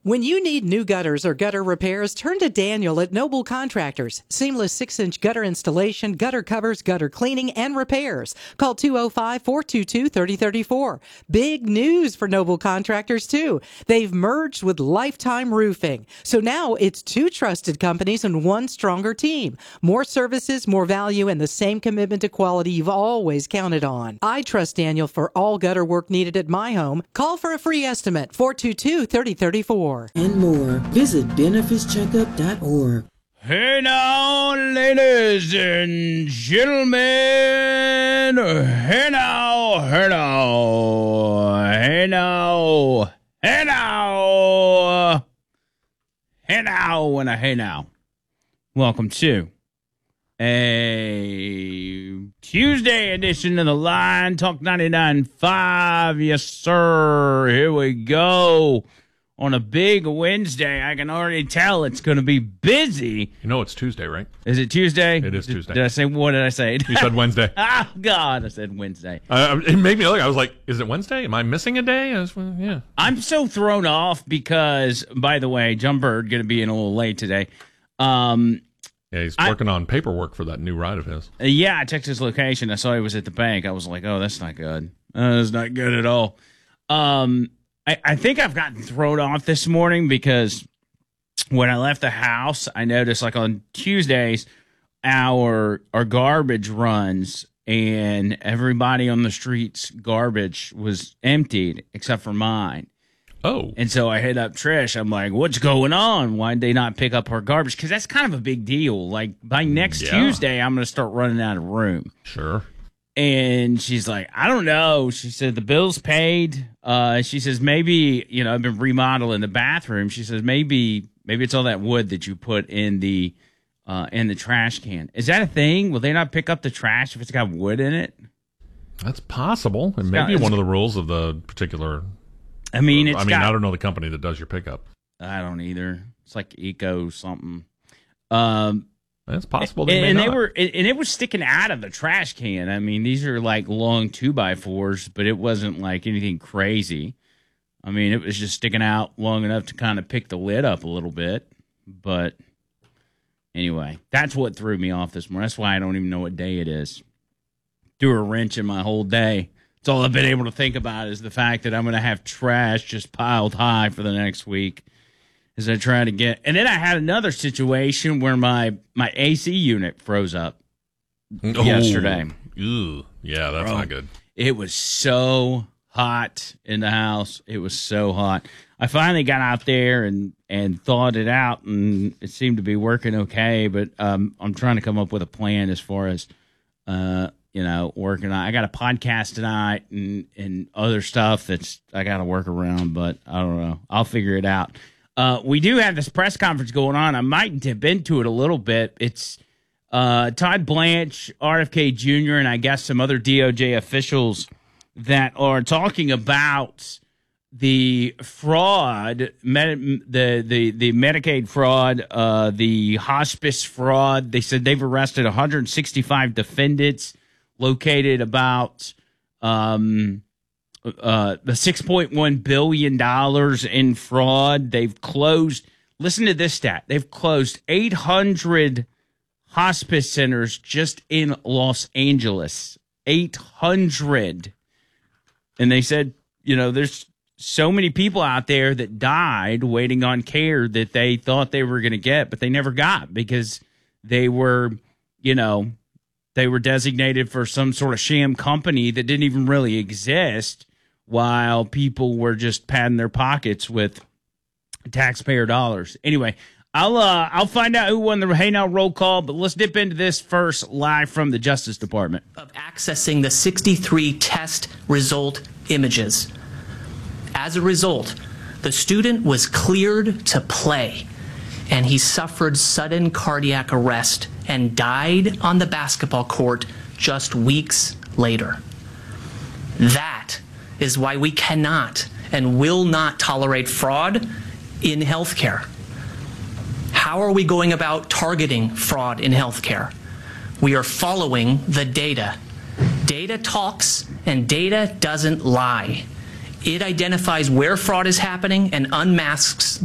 When you need new gutters or gutter repairs, turn to Daniel at Noble Contractors. Seamless 6-inch gutter installation, gutter covers, gutter cleaning, and repairs. Call 205-422-3034. Big news for Noble Contractors, too. They've merged with Lifetime Roofing. So now it's two trusted companies and one stronger team. More services, more value, and the same commitment to quality you've always counted on. I trust Daniel for all gutter work needed at my home. Call for a free estimate, 422-3034. And more. Visit benefitscheckup.org. Hey now, ladies and gentlemen. Hey now, hey now, hey now, hey now, hey now, and a hey now. Welcome to a Tuesday edition of the Line Talk 99.5. Yes, sir. Here we go. On a big Wednesday, I can already tell it's going to be busy. You know it's Tuesday, right? Is it Tuesday? It is Tuesday. Did I say, what did I say? You said Wednesday. Oh, God, I said Wednesday. It made me look. I was like, is it Wednesday? Am I missing a day? Yeah. I'm so thrown off because, by the way, John Bird going to be in a little late today. Yeah, he's working on paperwork for that new ride of his. Yeah, I checked his location. I saw he was at the bank. I was like, oh, that's not good. That's not good at all. I think I've gotten thrown off this morning because when I left the house, I noticed like on Tuesdays, our garbage runs and everybody on the street's garbage was emptied except for mine. Oh. And so I hit up Trish. I'm like, what's going on? Why'd they not pick up our garbage? Because that's kind of a big deal. Like by next Tuesday, I'm going to start running out of room. Sure. And she's like, I don't know. She said, the bill's paid. She says, maybe, I've been remodeling the bathroom. She says, maybe it's all that wood that you put in the trash can. Is that a thing? Will they not pick up the trash if it's got wood in it? That's possible. It may be one of the rules of the particular. I don't know the company that does your pickup. I don't either. It's like Eco something. It's possible. It was sticking out of the trash can. I mean, these are like long 2x4s, but it wasn't like anything crazy. I mean, it was just sticking out long enough to kind of pick the lid up a little bit. But anyway, that's what threw me off this morning. That's why I don't even know what day it is. Threw a wrench in my whole day. It's all I've been able to think about is the fact that I'm going to have trash just piled high for the next week. As I try to get, and then I had another situation where my AC unit froze up yesterday. Ew. Yeah, that's not good. It was so hot in the house. It was so hot. I finally got out there and thawed it out, and it seemed to be working okay. But I'm trying to come up with a plan as far as working on. I got a podcast tonight and other stuff that's I got to work around, but I don't know. I'll figure it out. We do have this press conference going on. I might dip into it a little bit. It's Todd Blanche, RFK Jr., and I guess some other DOJ officials that are talking about the fraud, the Medicaid fraud, the hospice fraud. They said they've arrested 165 defendants, located about the $6.1 billion in fraud. They've closed, listen to this stat, they've closed 800 hospice centers just in Los Angeles. 800. And they said, there's so many people out there that died waiting on care that they thought they were going to get, but they never got because they were, they were designated for some sort of sham company that didn't even really exist, while people were just padding their pockets with taxpayer dollars. Anyway, I'll find out who won the Hey Now roll call, but let's dip into this first live from the Justice Department. Of accessing the 63 test result images. As a result, the student was cleared to play, and he suffered sudden cardiac arrest and died on the basketball court just weeks later. That is why we cannot and will not tolerate fraud in healthcare. How are we going about targeting fraud in healthcare? We are following the data. Data talks and data doesn't lie. It identifies where fraud is happening and unmasks